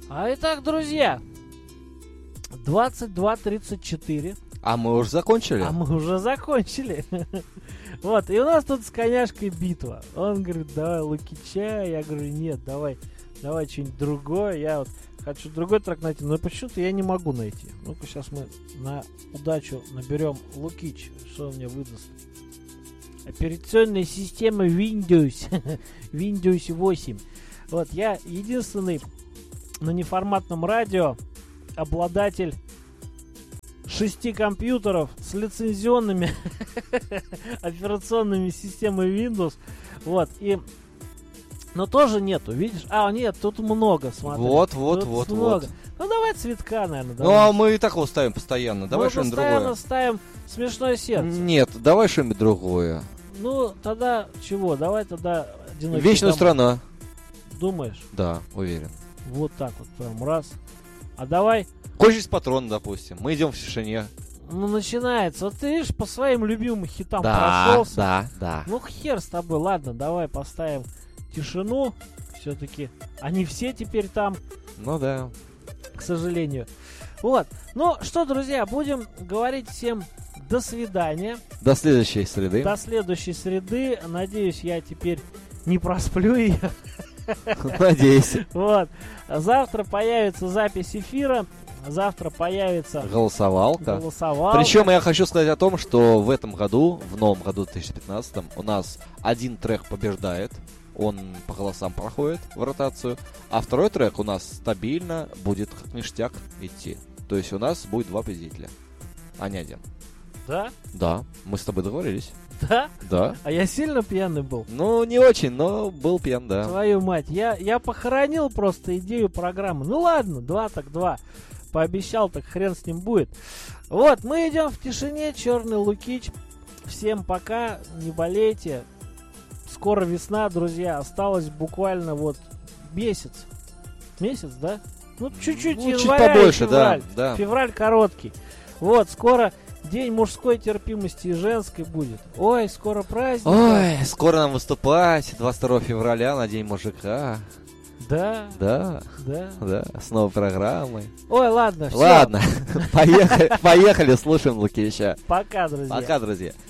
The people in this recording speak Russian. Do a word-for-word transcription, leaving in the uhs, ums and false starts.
А итак, друзья, двадцать два тридцать четыре. А мы уже закончили? А мы уже закончили. Вот, и у нас тут с коняшкой битва. Он говорит, давай Лукича. Я говорю, нет, давай, давай что-нибудь другое. Я вот хочу другой трек найти, но почему-то я не могу найти. Ну-ка, сейчас мы на удачу наберем Лукич. Что он мне выдаст? Операционная система Windows. Windows восемь. Вот, я единственный на неформатном радио обладатель шести компьютеров с лицензионными операционными системами Windows. Вот, и... Но тоже нету, видишь? А, нет, тут много, смотри. Вот, вот, тут вот, много. вот. Ну, давай цветка, наверное. Ну, давай. а мы и такого ставим постоянно. Давай Мы что-нибудь постоянно другое. ставим смешное сердце. Нет, давай что-нибудь другое. Ну, тогда чего? Давай тогда... «Одинокий Вечная дом». страна. Думаешь? Да, уверен. Вот так вот прям раз. А давай... Кончись патрон, допустим. Мы идем в тишине. Ну, начинается. Вот ты видишь, по своим любимым хитам Да, прошелся. да, да. Ну, хер с тобой. Ладно, давай поставим тишину. Все-таки они все теперь там, Ну да. к сожалению. Вот. Ну, что, друзья, будем говорить всем до свидания. До следующей среды. До следующей среды. Надеюсь, я теперь не просплю ее. Надеюсь. Вот. Завтра появится запись эфира. Завтра появится Голосовалка. голосовалка. Причем я хочу сказать о том, что в этом году, в новом году две тысячи пятнадцатом, у нас один трек побеждает. Он по голосам проходит в ротацию. А второй трек у нас стабильно будет как ништяк идти. То есть у нас будет два победителя, а не один. Да? Да, мы с тобой договорились. Да? Да. А я сильно пьяный был? Ну, не очень, но был пьян, да. Твою мать, я, я похоронил просто идею программы. Ну ладно, два так два. Пообещал, так хрен с ним будет. Вот, мы идем в тишине, Черный Лукич. Всем пока, не болейте. Скоро весна, друзья. Осталось буквально вот месяц. Месяц, да? Ну, чуть-чуть Ну, чуть января и побольше, февраль. да, да. Февраль короткий. Вот, скоро день мужской терпимости и женской будет. Ой, скоро праздник. Ой, скоро нам выступать, двадцать второго февраля на День мужика. Да, Да, да. да, с новой программой. Ой, ладно, все. Ладно, поехали, поехали, слушаем Лукича. Пока, друзья. Пока, друзья.